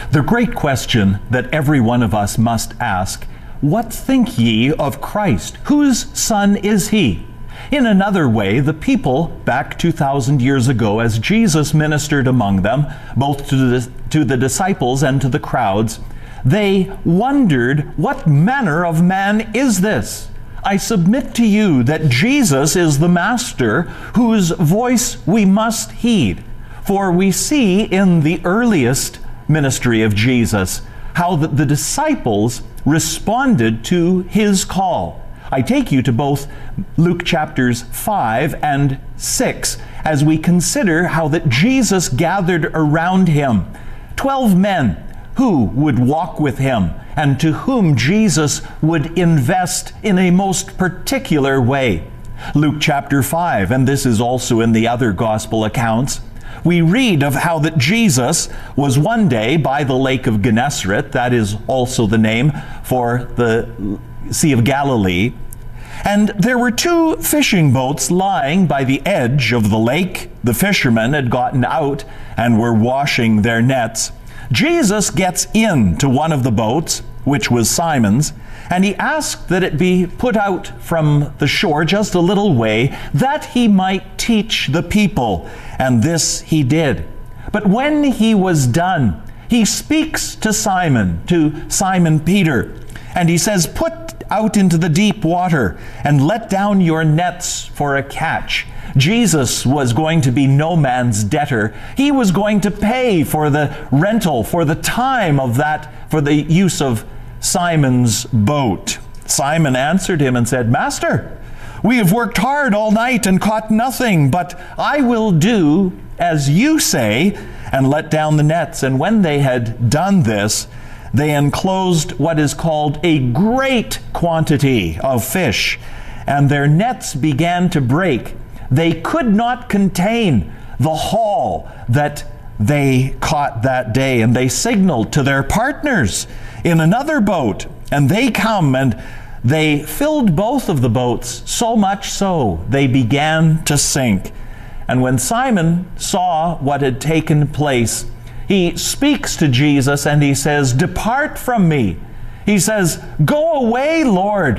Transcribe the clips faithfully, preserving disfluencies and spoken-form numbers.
The great question that every one of us must ask, what think ye of Christ? Whose son is he? In another way, the people back two thousand years ago, as Jesus ministered among them, both to the, to the disciples and to the crowds, they wondered, what manner of man is this? I submit to you that Jesus is the Master whose voice we must heed. For we see in the earliest ministry of Jesus how the, the disciples responded to his call. I take you to both Luke chapters five and six as we consider how that Jesus gathered around him twelve men who would walk with him and to whom Jesus would invest in a most particular way. Luke chapter five, and this is also in the other gospel accounts, we read of how that Jesus was one day by the lake of Gennesaret, that is also the name for the Sea of Galilee, and there were two fishing boats lying by the edge of the lake. The fishermen had gotten out and were washing their nets. Jesus gets into one of the boats, which was Simon's, and he asked that it be put out from the shore just a little way, that he might teach the people. And this he did. But when he was done, he speaks to Simon, to Simon Peter, and he says, "Put out into the deep water and let down your nets for a catch." Jesus was going to be no man's debtor. He was going to pay for the rental, for the time of that, for the use of Simon's boat. Simon answered him and said, "Master, we have worked hard all night and caught nothing, but I will do as you say and let down the nets." And when they had done this, they enclosed what is called a great quantity of fish, and their nets began to break. They could not contain the haul that they caught that day, and they signaled to their partners in another boat, and they come and they filled both of the boats, so much so they began to sink. And when Simon saw what had taken place, he speaks to Jesus and he says, "Depart from me." He says, "Go away, Lord.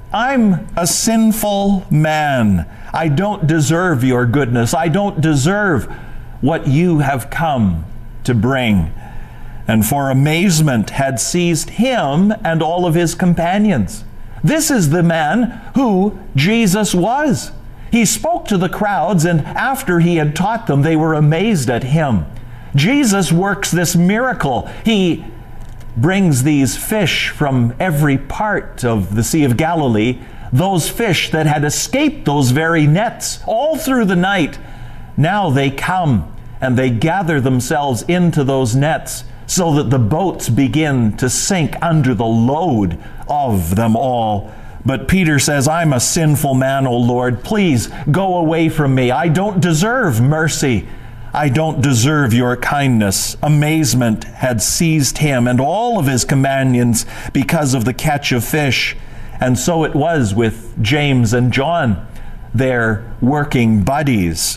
I'm a sinful man. I don't deserve your goodness. I don't deserve what you have come to bring." And for amazement had seized him and all of his companions. This is the man who Jesus was. He spoke to the crowds, and after he had taught them, they were amazed at him. Jesus works this miracle. He brings these fish from every part of the Sea of Galilee, those fish that had escaped those very nets all through the night. Now they come and they gather themselves into those nets so that the boats begin to sink under the load of them all. But Peter says, "I'm a sinful man, O Lord. Please go away from me. I don't deserve mercy. I don't deserve your kindness." Amazement had seized him and all of his companions because of the catch of fish. And so it was with James and John, their working buddies.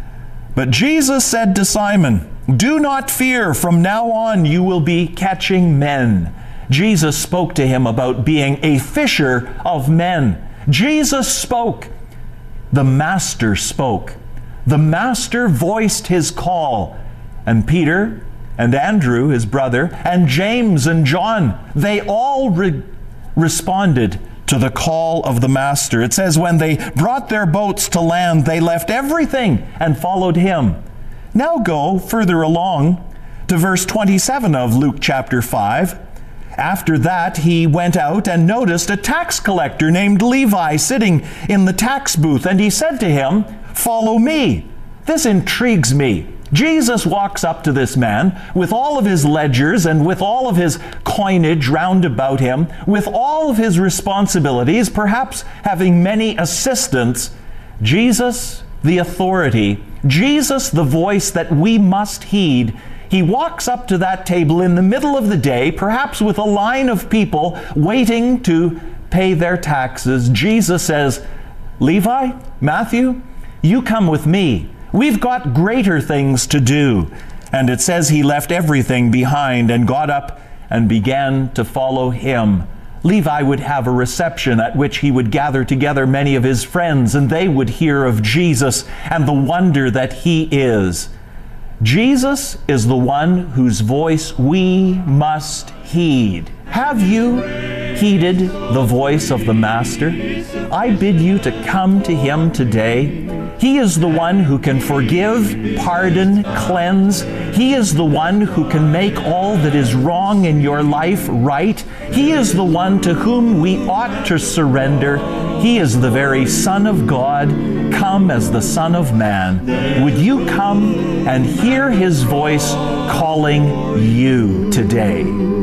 But Jesus said to Simon, "Do not fear. From now on you will be catching men." Jesus spoke to him about being a fisher of men. Jesus spoke. The Master spoke. The Master voiced his call. And Peter and Andrew, his brother, and James and John, they all re- responded to the call of the Master. It says, when they brought their boats to land, they left everything and followed him. Now go further along to verse twenty-seven of Luke chapter five. After that, he went out and noticed a tax collector named Levi sitting in the tax booth, and he said to him, "Follow me." This intrigues me. Jesus walks up to this man with all of his ledgers and with all of his coinage round about him, with all of his responsibilities, perhaps having many assistants. Jesus, the authority, Jesus, the voice that we must heed, he walks up to that table in the middle of the day, perhaps with a line of people waiting to pay their taxes. Jesus says, "Levi, Matthew, you come with me. We've got greater things to do." And it says he left everything behind and got up and began to follow him. Levi would have a reception at which he would gather together many of his friends, and they would hear of Jesus and the wonder that he is. Jesus is the one whose voice we must heed. Have you heeded the voice of the Master? I bid you to come to him today. He is the one who can forgive, pardon, cleanse. He is the one who can make all that is wrong in your life right. He is the one to whom we ought to surrender. He is the very Son of God, come as the Son of Man. Would you come and hear his voice calling you today?